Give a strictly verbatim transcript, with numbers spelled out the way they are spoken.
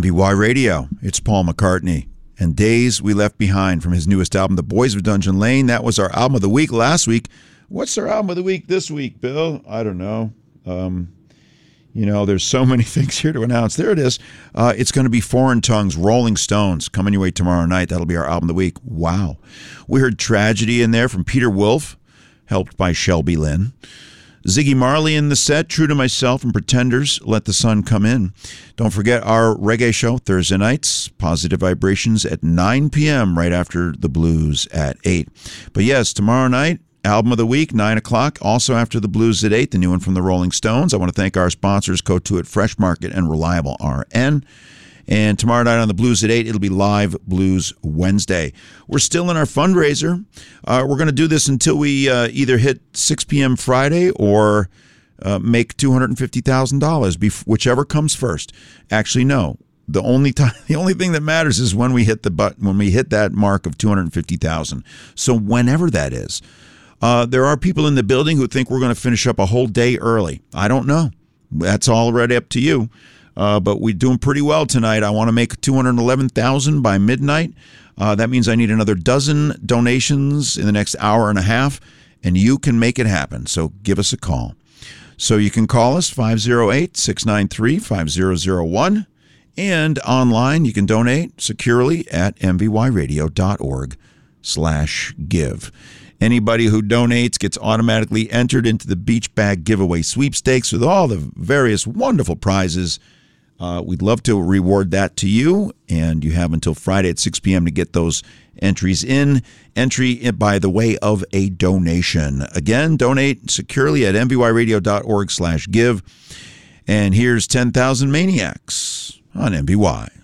M V Y Radio, it's Paul McCartney. And Days We Left Behind from his newest album, The Boys of Dungeon Lane. That was our album of the week last week. What's our album of the week this week, Bill? I don't know. Um, you know, there's so many things here to announce. There it is. Uh, it's going to be Foreign Tongues, Rolling Stones, coming your way tomorrow night. That'll be our album of the week. Wow. We heard Tragedy in there from Peter Wolf, helped by Shelby Lynn. Ziggy Marley in the set, True to Myself and Pretenders, Let the Sun Come In. Don't forget our reggae show Thursday nights, Positive Vibrations at nine p.m. right after the blues at eight. But yes, tomorrow night, album of the week, nine o'clock, also after the blues at eight, the new one from the Rolling Stones. I want to thank our sponsors, Cotuit Fresh Market and Reliable R N. And tomorrow night on the Blues at eight, it'll be Live Blues Wednesday. We're still in our fundraiser. Uh, we're going to do this until we uh, either hit six p.m. Friday or uh, make two hundred fifty thousand dollars, whichever comes first. Actually, no. The only time, the only thing that matters is when we hit the button, when we hit that mark of two hundred fifty thousand dollars. So whenever that is. Uh, there are people in the building who think we're going to finish up a whole day early. I don't know. That's already up to you. Uh, but we're doing pretty well tonight. I want to make two hundred eleven thousand dollars by midnight. Uh, that means I need another dozen donations in the next hour and a half, and you can make it happen. So give us a call. So you can call us five oh eight, six nine three, five oh oh one, and online you can donate securely at mvyradio.org slash give. Anybody who donates gets automatically entered into the Beach Bag Giveaway sweepstakes with all the various wonderful prizes. Uh, we'd love to reward that to you, and you have until Friday at six p.m. to get those entries in. Entry by the way of a donation. Again, donate securely at mvyradio.org slash give. And here's ten thousand Maniacs on M V Y.